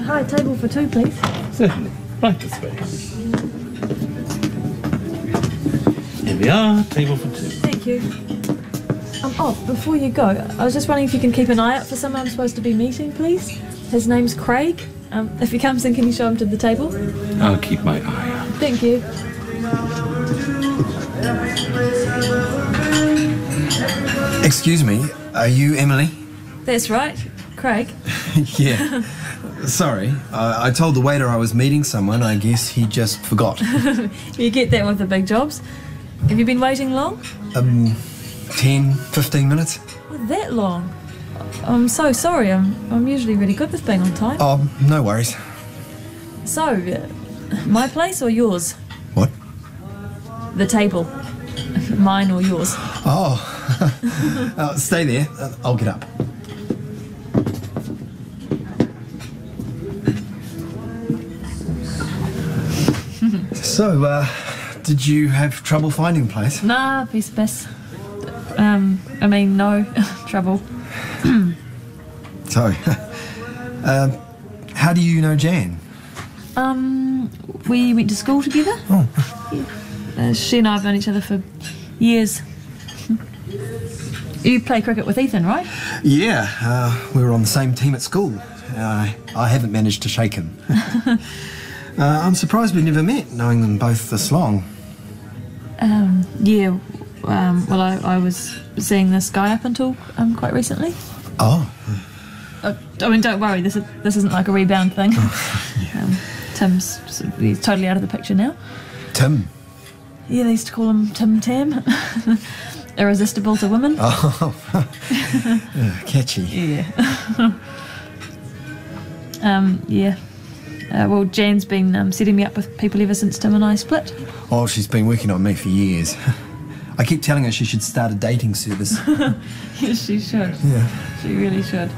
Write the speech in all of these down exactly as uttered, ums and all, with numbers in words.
Hi, table for two, please. Certainly. Right this way. Here we are, table for two. Thank you. Um, oh, before you go, I was just wondering if you can keep an eye out for someone I'm supposed to be meeting, please. His name's Craig. Um, if he comes in, can you show him to the table? I'll keep my eye out. Thank you. Excuse me, are you Emily? That's right, Craig. Yeah. Sorry, I, I told the waiter I was meeting someone. I guess he just forgot. You get that with the big jobs. Have you been waiting long? Um, ten, fifteen minutes? Oh, that long? I'm so sorry. I'm, I'm usually really good with being on time. Oh, no worries. So, uh, my place or yours? What? The table. Mine or yours? Oh, uh, stay there. Uh, I'll get up. So, uh, did you have trouble finding a place? Nah, piece of piss. Um, I mean, no trouble. So, uh, how do you know Jan? Um, we went to school together. Oh. Yeah. Uh, she and I have known each other for years. You play cricket with Ethan, right? Yeah, uh, we were on the same team at school. Uh, I haven't managed to shake him. uh, I'm surprised we never met, knowing them both this long. Um, yeah. Um, well, I, I was seeing this guy up until um, quite recently. Oh. Uh, I mean, don't worry. This is, this isn't like a rebound thing. Yeah. um, Tim's he's totally out of the picture now. Tim? Yeah, they used to call him Tim Tam. Irresistible to women. Oh, yeah, catchy. Yeah. um, yeah. Uh, well, Jan's been um, setting me up with people ever since Tim and I split. Oh, she's been working on me for years. I keep telling her she should start a dating service. Yes, she should. Yeah. She really should.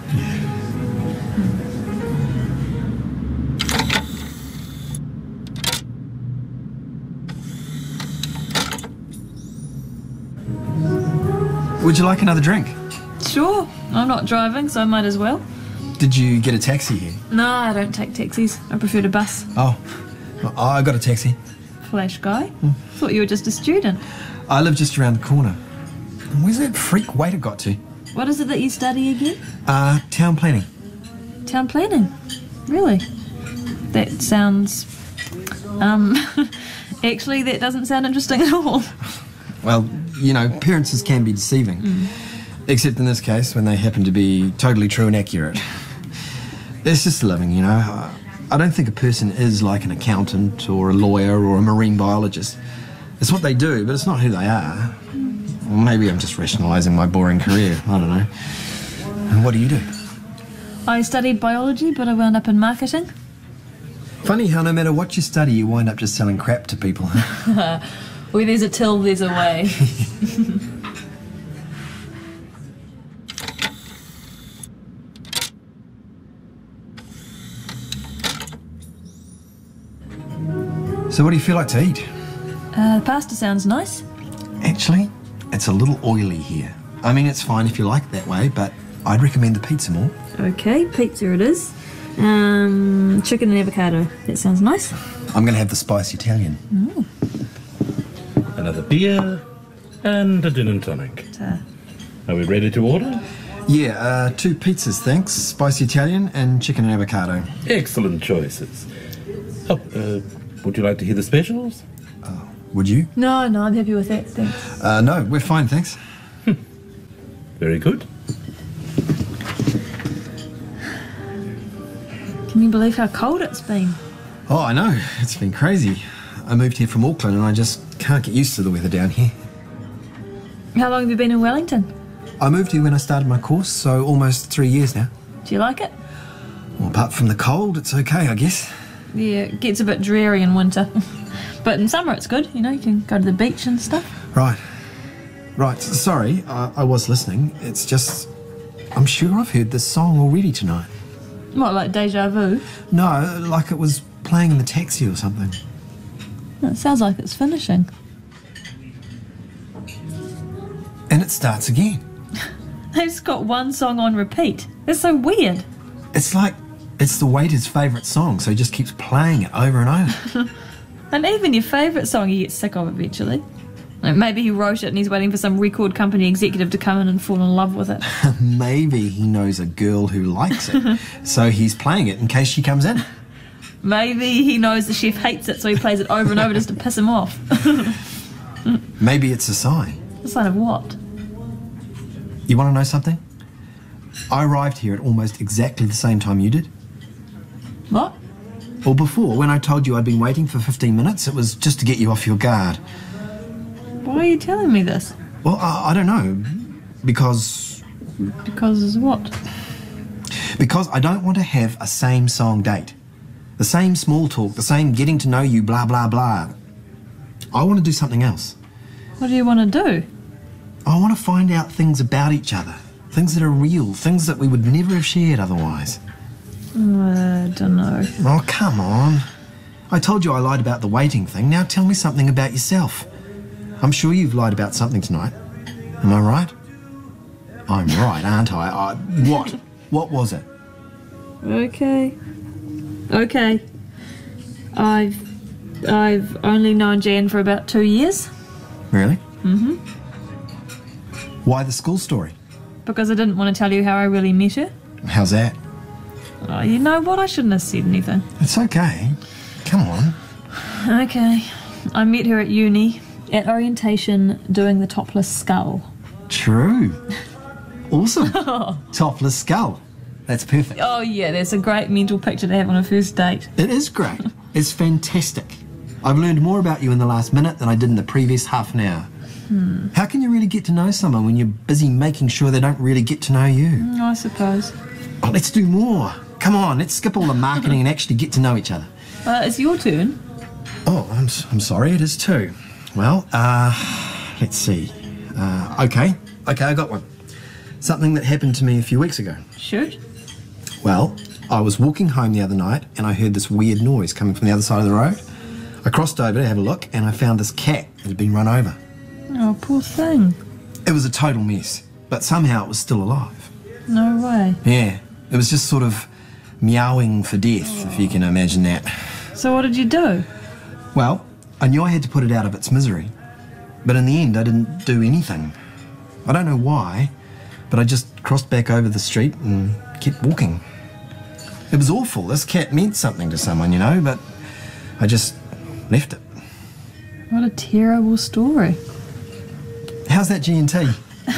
Would you like another drink? Sure. I'm not driving, so I might as well. Did you get a taxi here? No, I don't take taxis. I prefer to bus. Oh, oh I got a taxi. Flash guy. Thought you were just a student. I live just around the corner. Where's that freak waiter got to? What is it that you study again? Uh, town planning. Town planning? Really? That sounds... Um... Actually, that doesn't sound interesting at all. Well, you know, appearances can be deceiving. Mm. Except in this case, when they happen to be totally true and accurate. It's just a living, you know. I don't think a person is like an accountant or a lawyer or a marine biologist. It's what they do, but it's not who they are. Or maybe I'm just rationalising my boring career. I don't know. And what do you do? I studied biology, but I wound up in marketing. Funny how no matter what you study, you wind up just selling crap to people. Where there's a till, there's a way. So what do you feel like to eat? Uh, pasta sounds nice. Actually, it's a little oily here. I mean, it's fine if you like it that way, but I'd recommend the pizza more. Okay, pizza it is. Um, chicken and avocado. That sounds nice. I'm going to have the spicy Italian. Ooh. Another beer and a gin and tonic. Uh, Are we ready to order? Yeah, uh, two pizzas, thanks. Spicy Italian and chicken and avocado. Excellent choices. Oh, uh, would you like to hear the specials? Oh, would you? No, no, I'm happy with that, thanks. Uh, no, we're fine, thanks. Very good. Can you believe how cold it's been? Oh, I know. It's been crazy. I moved here from Auckland and I just can't get used to the weather down here. How long have you been in Wellington? I moved here when I started my course, so almost three years now. Do you like it? Well, apart from the cold, it's okay, I guess. Yeah, it gets a bit dreary in winter. But in summer it's good, you know, you can go to the beach and stuff. Right. Right, sorry, I, I was listening. It's just, I'm sure I've heard this song already tonight. What, like deja vu? No, like it was playing in the taxi or something. It sounds like it's finishing. And it starts again. They've just got one song on repeat. That's so weird. It's like It's the waiter's favourite song, so he just keeps playing it over and over. And even your favourite song you get sick of eventually. Like maybe he wrote it and he's waiting for some record company executive to come in and fall in love with it. Maybe he knows a girl who likes it, so he's playing it in case she comes in. Maybe he knows the chef hates it, so he plays it over and over just to piss him off. Maybe it's a sign. A sign of what? You want to know something? I arrived here at almost exactly the same time you did. What? Or before, when I told you I'd been waiting for fifteen minutes, it was just to get you off your guard. Why are you telling me this? Well, I, I don't know. Because... Because what? Because I don't want to have a same song date. The same small talk, the same getting to know you, blah, blah, blah. I want to do something else. What do you want to do? I want to find out things about each other. Things that are real, things that we would never have shared otherwise. I don't know. Oh, come on. I told you I lied about the waiting thing. Now tell me something about yourself. I'm sure you've lied about something tonight. Am I right? I'm right, aren't I? I what? What was it? Okay. Okay. I've I've only known Jan for about two years. Really? Mm-hmm. Why the school story? Because I didn't want to tell you how I really met her. How's that? Oh, you know what? I shouldn't have said anything. It's okay. Come on. Okay. I met her at uni, at orientation, doing the topless skull. True. Awesome. Topless skull. That's perfect. Oh yeah, that's a great mental picture to have on a first date. It is great. It's fantastic. I've learned more about you in the last minute than I did in the previous half an hour. Hmm. How can you really get to know someone when you're busy making sure they don't really get to know you? Mm, I suppose. Oh, let's do more. Come on, let's skip all the marketing and actually get to know each other. Uh, it's your turn. Oh, I'm, s- I'm sorry, it is too. Well, uh, let's see. Uh, okay, okay, I got one. Something that happened to me a few weeks ago. Shoot. Well, I was walking home the other night and I heard this weird noise coming from the other side of the road. I crossed over to have a look and I found this cat that had been run over. Oh, poor thing. It was a total mess, but somehow it was still alive. No way. Yeah, it was just sort of meowing for death, if you can imagine that. So what did you do? Well, I knew I had to put it out of its misery, but in the end I didn't do anything. I don't know why, but I just crossed back over the street and kept walking. It was awful. This cat meant something to someone, you know, but I just left it. What a terrible story. How's that G and T?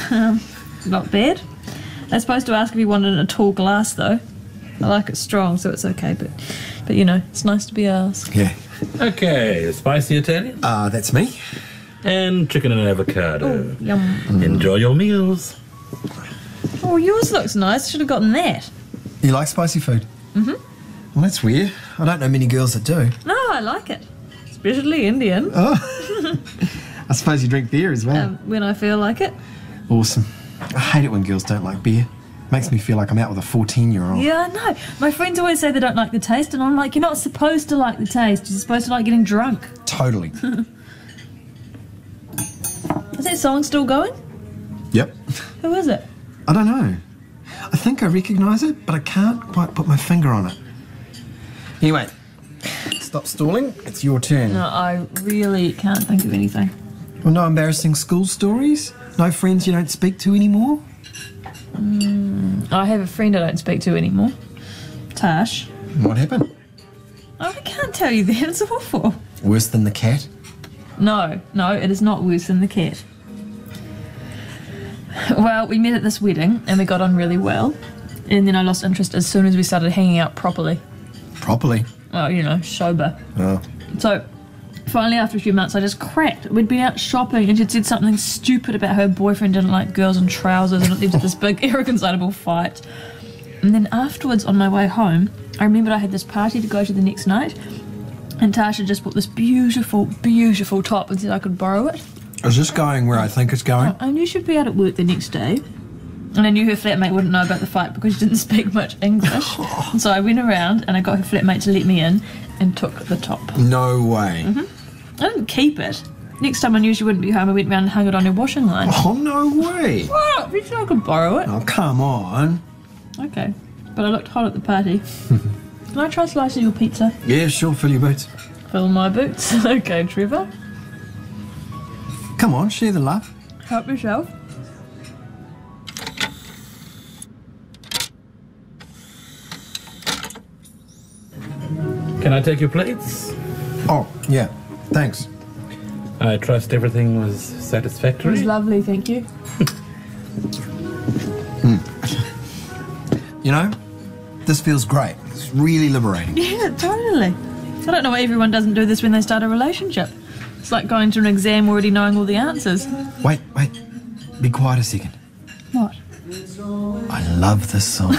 Not bad. They're supposed to ask if you wanted a tall glass, though. I like it strong, so it's okay, but, but you know, it's nice to be asked. Yeah. Okay, spicy Italian Uh, that's me. and chicken and avocado. Yum. Enjoy your meals. Oh, yours looks nice. Should have gotten that. You like spicy food? Mm-hmm. Well, that's weird. I don't know many girls that do. No, I like it. Especially Indian. Oh. I suppose you drink beer as well. Um, when I feel like it. Awesome. I hate it when girls don't like beer. Makes me feel like I'm out with a fourteen-year-old. Yeah, I know. My friends always say they don't like the taste, and I'm like, you're not supposed to like the taste. You're supposed to like getting drunk. Totally. Is that song still going? Yep. Who is it? I don't know. I think I recognise it, but I can't quite put my finger on it. Anyway, stop stalling. It's your turn. No, I really can't think of anything. Well, no embarrassing school stories? No friends you don't speak to anymore? I have a friend I don't speak to anymore. Tash. What happened? Oh, I can't tell you that. It's awful. Worse than the cat? No, no, it is not worse than the cat. Well, we met at this wedding and we got on really well. And then I lost interest as soon as we started hanging out properly. Properly. Well, you know, sober. Oh. So, finally, after a few months, I just cracked. We'd been out shopping and she'd said something stupid about her boyfriend didn't like girls in trousers, and it led to this big, irreconcilable fight. And then afterwards, on my way home, I remembered I had this party to go to the next night, and Tasha just bought this beautiful, beautiful top and said I could borrow it. Is this going where I think it's going? I knew she'd be out at work the next day, and I knew her flatmate wouldn't know about the fight because she didn't speak much English. And so I went around and I got her flatmate to let me in and took the top. No way. Mm-hmm. I didn't keep it. Next time I knew she wouldn't be home, I went round and hung it on her washing line. Oh, no way. What? You said I could borrow it? Oh, come on. Okay. but I looked hot at the party. Can I try slicing your pizza? Yeah, sure, fill your boots. Fill my boots. Okay, Trevor. Come on, share the love. Help yourself. Can I take your plates? Oh, yeah, thanks. I trust everything was It was satisfactory. lovely, thank you. You know, this feels great. It's really liberating. Yeah, totally. I don't know why everyone doesn't do this when they start a relationship. It's like going to an exam already knowing all the answers. Wait, wait. Be quiet a second. What? I love this song.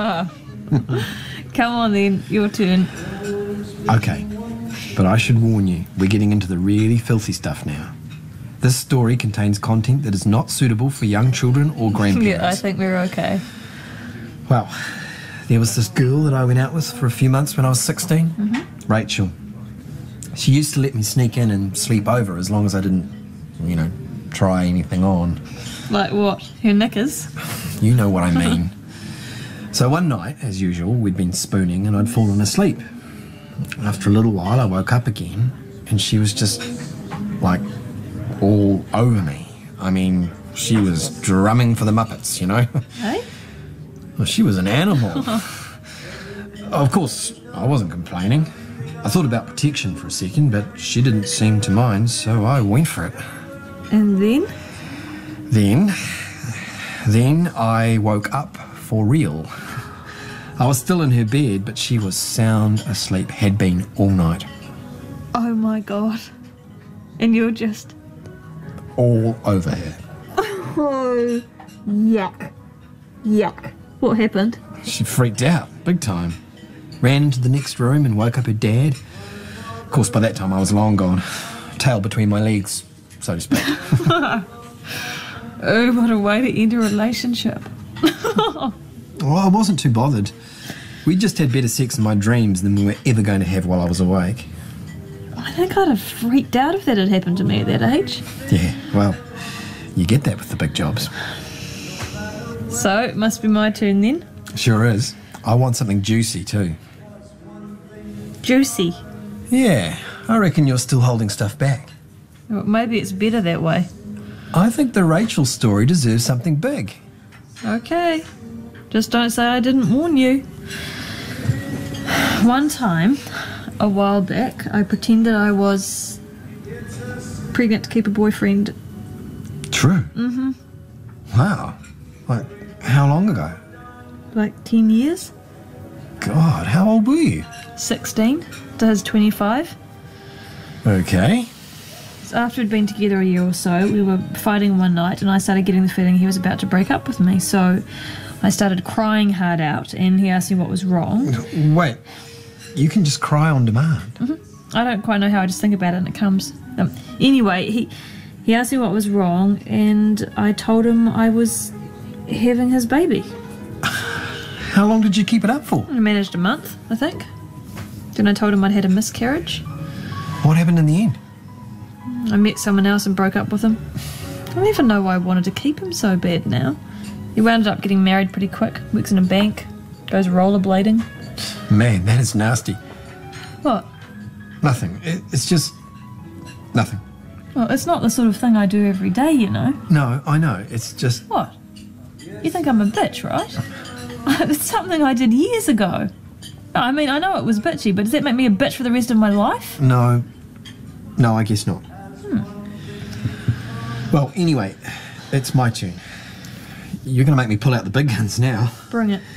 Come on then, your turn. Okay, but I should warn you, we're getting into the really filthy stuff now. This story contains content that is not suitable for young children or grandparents. Yeah, I think we're okay. Well, there was this girl that I went out with for a few months when I was sixteen, Mm-hmm. Rachel. She used to let me sneak in and sleep over as long as I didn't, you know, try anything on. Like what? Her knickers? You know what I mean. So one night, as usual, we'd been spooning and I'd fallen asleep. After a little while, I woke up again and she was just, like, all over me. I mean, she was drumming for the Muppets, you know? Hey? Well, she was an animal. Of course, I wasn't complaining. I thought about protection for a second, but she didn't seem to mind, so I went for it. And then? Then, then I woke up for real. I was still in her bed, but she was sound asleep, had been all night. Oh my god. And you're just... All over her. Oh, yuck. Yuck. What happened? She freaked out, big time. Ran into the next room and woke up her dad. Of course, by that time I was long gone. Tail between my legs, so to speak. Oh, what a way to end a relationship. Well, I wasn't too bothered. We just had better sex in my dreams than we were ever going to have while I was awake. I think I'd have freaked out if that had happened to me at that age. Yeah, well, you get that with the big jobs. So, it must be my turn then. Sure is. I want something juicy too. Juicy. Yeah, I reckon you're still holding stuff back. Well, maybe it's better that way. I think the Rachel story deserves something big. Okay. Just don't say I didn't warn you. One time, a while back, I pretended I was pregnant to keep a boyfriend. True. Mm-hmm. Wow. Like, how long ago? Like ten years? God, how old were you? sixteen to his twenty-five. Okay. So after we'd been together a year or so, we were fighting one night and I started getting the feeling he was about to break up with me. So I started crying hard out and he asked me what was wrong. Wait, you can just cry on demand. Mm-hmm. I don't quite know how, I just think about it and it comes. Um, anyway, he, he asked me what was wrong and I told him I was having his baby. How long did you keep it up for? I managed a month, I think. Then I told him I'd had a miscarriage. What happened in the end? I met someone else and broke up with him. I don't even know why I wanted to keep him so bad now. He wound up getting married pretty quick, works in a bank, goes rollerblading. Man, that is nasty. What? Nothing. It, it's just nothing. Well, it's not the sort of thing I do every day, you know. No, I know. It's just... What? You think I'm a bitch, right? It's something I did years ago. I mean, I know it was bitchy, but does that make me a bitch for the rest of my life? No. No, I guess not. Hmm. Well, anyway, it's my turn. You're going to make me pull out the big guns now. Bring it.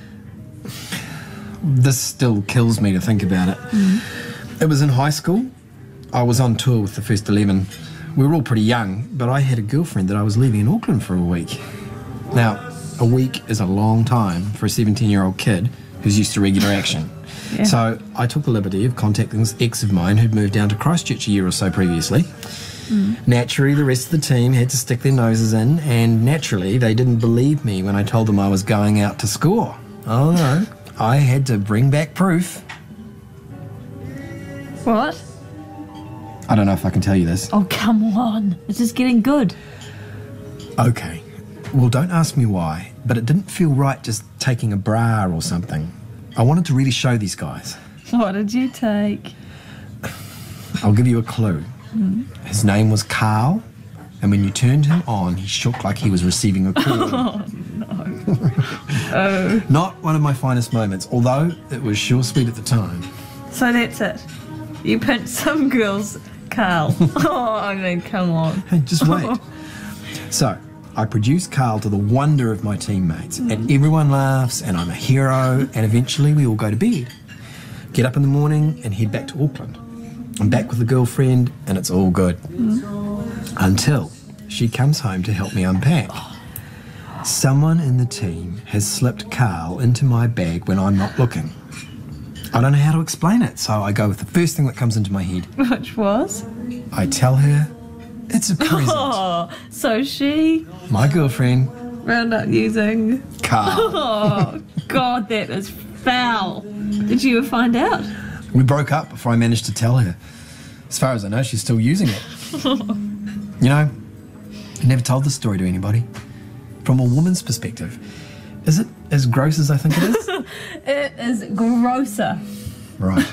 This still kills me to think about it. Mm. It was in high school. I was on tour with the First Eleven. We were all pretty young, but I had a girlfriend that I was leaving in Auckland for a week. Now, a week is a long time for a seventeen-year-old kid who's used to regular action. Yeah. So I took the liberty of contacting this ex of mine who'd moved down to Christchurch a year or so previously. Mm. Naturally, the rest of the team had to stick their noses in, and naturally, they didn't believe me when I told them I was going out to score. Oh no, I had to bring back proof. What? I don't know if I can tell you this. Oh, come on. It's just getting good. Okay. Well, don't ask me why, but it didn't feel right just taking a bra or something. I wanted to really show these guys. What did you take? I'll give you a clue. Mm. His name was Carl, and when you turned him on, he shook like he was receiving a call. Oh, no. Oh. Not one of my finest moments, although it was sure sweet at the time. So that's it. You pinched some girl's Carl. Oh, I mean, come on. Hey, just wait. So, I produced Carl to the wonder of my teammates, mm. and everyone laughs, and I'm a hero, and eventually we all go to bed. Get up in the morning and head back to Auckland. I'm back with a girlfriend, and it's all good. Mm. Until she comes home to help me unpack. Someone in the team has slipped Carl into my bag when I'm not looking. I don't know how to explain it, so I go with the first thing that comes into my head. Which was? I tell her it's a present. Oh, so she... My girlfriend... wound up using... Carl. Oh, God, that is foul. Did you ever find out? We broke up before I managed to tell her. As far as I know, she's still using it. You know, I never told this story to anybody. From a woman's perspective, is it as gross as I think it is? It is grosser. Right.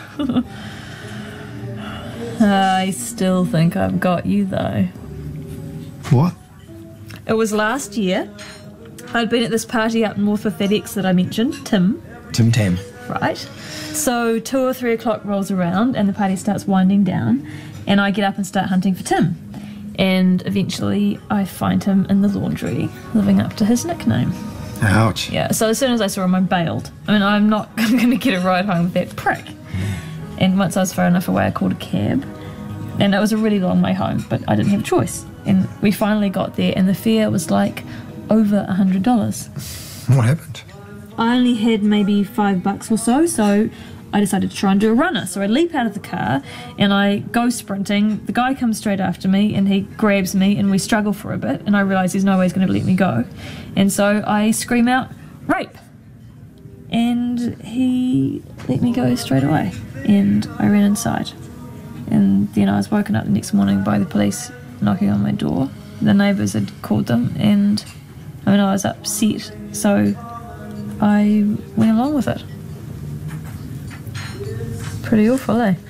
I still think I've got you, though. What? It was last year. I'd been at this party up north with that ex that I mentioned, Tim. Tim Tam. Right. So two or three o'clock rolls around and the party starts winding down, and I get up and start hunting for Tim. And eventually I find him in the laundry, living up to his nickname. Ouch. Yeah, so as soon as I saw him, I bailed. I mean, I'm not going to get a ride home with that prick. And once I was far enough away, I called a cab. And it was a really long way home, but I didn't have a choice. And we finally got there, and the fare was like over a hundred dollars. What happened? I only had maybe five bucks or so, so I decided to try and do a runner. So I leap out of the car and I go sprinting. The guy comes straight after me and he grabs me and we struggle for a bit, and I realise there's no way he's going to let me go. And so I scream out, "Rape!" And he let me go straight away, and I ran inside. And then I was woken up the next morning by the police knocking on my door. The neighbours had called them, and I mean, I was upset, so I went along with it. Pretty awful, eh?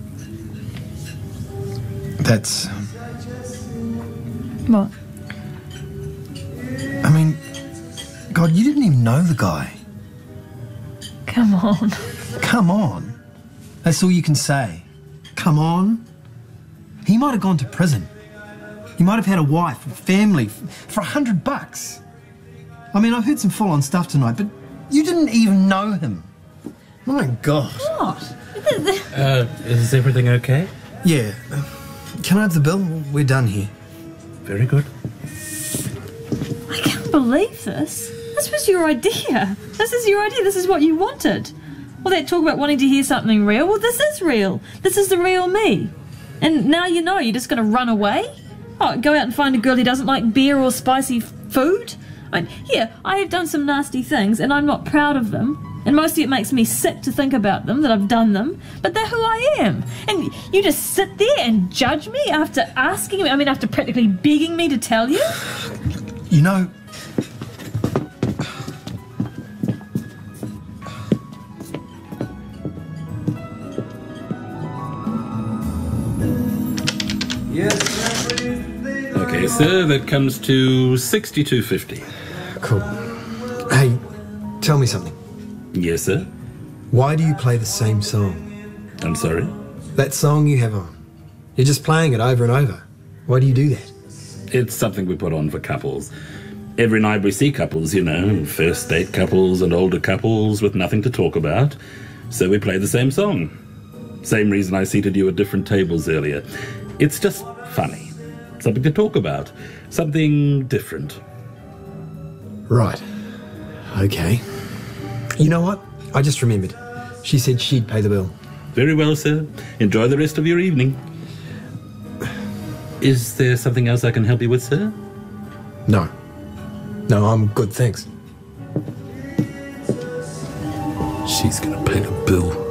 That's... What? I mean, God, you didn't even know the guy. Come on. Come on. That's all you can say. Come on. He might have gone to prison. He might have had a wife, a family, for a hundred bucks. I mean, I've heard some full-on stuff tonight, but you didn't even know him. My God. What? Uh, is everything okay? Yeah. Uh, can I have the bill? We're done here. Very good. I can't believe this. This was your idea. This is your idea. This is what you wanted. All that talk about wanting to hear something real, well, this is real. This is the real me. And now you know, you're just going to run away? Oh, go out and find a girl who doesn't like beer or spicy food? I mean, here, I have done some nasty things, and I'm not proud of them. And mostly it makes me sick to think about them, that I've done them. But they're who I am. And you just sit there and judge me after asking me, I mean, after practically begging me to tell you? You know... Okay, sir, that comes to sixty-two fifty. Cool. Hey, tell me something. Yes, sir. Why do you play the same song? I'm sorry? That song you have on. You're just playing it over and over. Why do you do that? It's something we put on for couples. Every night we see couples, you know, first date couples and older couples with nothing to talk about. So we play the same song. Same reason I seated you at different tables earlier. It's just funny. Something to talk about. Something different. Right. Okay. You know what? I just remembered. She said she'd pay the bill. Very well, sir. Enjoy the rest of your evening. Is there something else I can help you with, sir? No. No, I'm good, thanks. She's gonna pay the bill.